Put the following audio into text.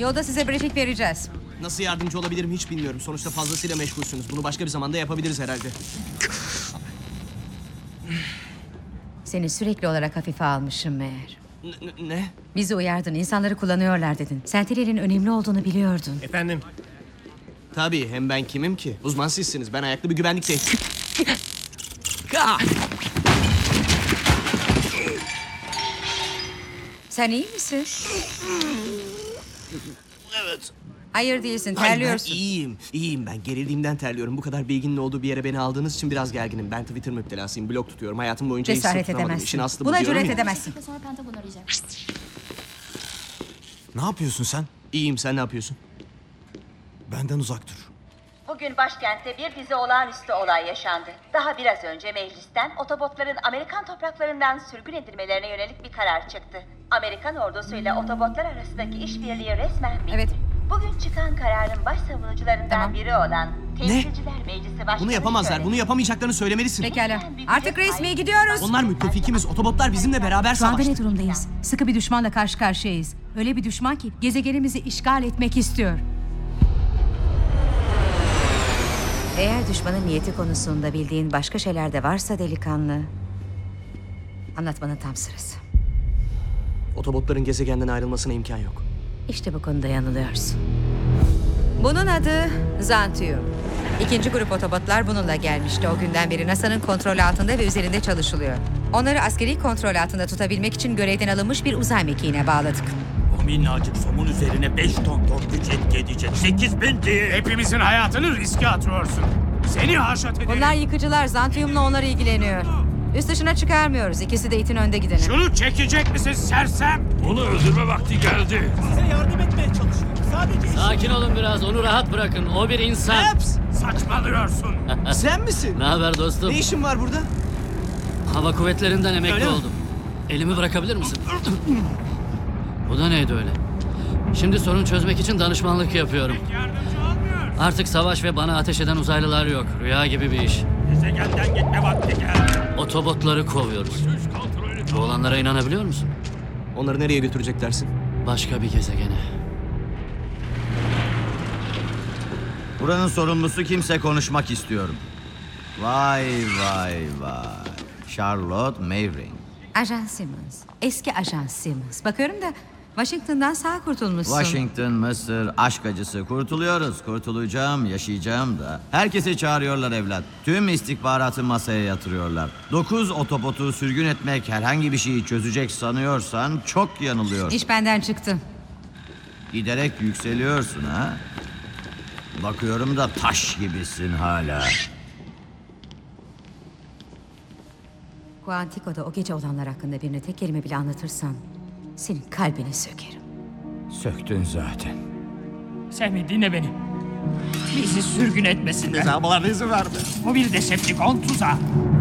Yolda size briefing vereceğiz. Nasıl yardımcı olabilirim hiç bilmiyorum. Sonuçta fazlasıyla meşgulsünüz. Bunu başka bir zamanda yapabiliriz herhalde. Seni sürekli olarak hafife almışım meğer. Ne? Bizi uyardın, insanları kullanıyorlar dedin. Sentinel'in önemli olduğunu biliyordun. Efendim? Tabii, hem ben kimim ki? Uzman sizsiniz. Ben ayaklı bir güvenlikteyim. Sen iyi misin? Evet. Hayır değilsin, Hayır, terliyorsun. ben iyiyim ben. Gerildiğimden terliyorum. Bu kadar bilginin olduğu bir yere beni aldığınız için biraz gerginim. Ben Twitter müptelasıyım. Blog tutuyorum. Hayatım boyunca hiç Cesaret sır tutamadım. edemezsin. İşin aslı bu Buna diyorum cüret ya. edemezsin. Sonra Pentagon arayacak. Ne yapıyorsun sen? İyiyim, sen ne yapıyorsun? Benden uzak dur. Bugün başkentte bir dizi olağanüstü olay yaşandı. Daha biraz önce meclisten otobotların Amerikan topraklarından sürgün edilmelerine yönelik bir karar çıktı. Amerikan ordusuyla otobotlar arasındaki işbirliği resmen bitti. Evet. Bugün çıkan kararın başsavunucularından Tamam. biri olan Temsilciler Meclisi Başkanı Bunu yapamazlar. şöyle- Bunu yapamayacaklarını söylemelisin. Pekala. Artık resmi gidiyoruz. Onlar müttefikimiz. Otobotlar bizimle beraber Şu anda savaştı. ne durumdayız? Sıkı bir düşmanla karşı karşıyayız. Öyle bir düşman ki gezegenimizi işgal etmek istiyor. Eğer düşmanın niyeti konusunda bildiğin başka şeyler de varsa delikanlı, anlatmanın tam sırası. Otobotların gezegenden ayrılmasına imkan yok. İşte bu konuda yanılıyorsun. Bunun adı Zantium. İkinci grup otobotlar bununla gelmişti. O günden beri NASA'nın kontrolü altında ve üzerinde çalışılıyor. Onları askeri kontrol altında tutabilmek için görevden alınmış bir uzay mekiğine bağladık. O minnacık somun üzerine 5 ton güç etki edecek 8.000 değil. Hepimizin hayatını riske atıyorsun. Seni haşat ederim. Bunlar yıkıcılar. Zantium'la onlar ilgileniyor. Üst dışına çıkarmıyoruz. İkisi de itin önde gideni. Şunu çekecek misin sersem? Onu öldürme vakti geldi. Size yardım etmeye çalışıyorum. Sadece Sakin olun biraz, onu rahat bırakın. O bir insan. Eps! Saçmalıyorsun. Sen misin? Ne haber dostum? Ne işin var burada? Hava kuvvetlerinden emekli Öyle mi? oldum. Elimi bırakabilir misin? Bu da neydi öyle? Şimdi sorun çözmek için danışmanlık yapıyorum. Yardımcı olmuyor. Artık savaş ve bana ateş eden uzaylılar yok. Rüya gibi bir iş. Gezegenden gitme vakti geldi. Otobotları kovuyoruz. Üst kontrolü Bu olanlara inanabiliyor musun? Onları nereye götürecek dersin? Başka bir gezegene. Buranın sorumlusu kimse konuşmak istiyorum. Vay vay vay. Charlotte Mayring. Ajan Simmons. Eski Ajan Simmons. Bakıyorum da Washington'dan sağ kurtulmuşsun. Washington, Mısır, aşk acısı. Kurtuluyoruz. Kurtulacağım, yaşayacağım da. Herkesi çağırıyorlar evlat. Tüm istihbaratı masaya yatırıyorlar. 9 otobotu sürgün etmek herhangi bir şeyi çözecek sanıyorsan çok yanılıyorsun. İş benden çıktı. Giderek yükseliyorsun ha. Bakıyorum da taş gibisin hala. Quantico'da o gece olanlar hakkında birine tek kelime bile anlatırsan senin kalbini sökerim. Söktün zaten. Sen dinle beni. Bizi sürgün etmesinler. Bize izin verme. Bu bir Decepticon tuzağı.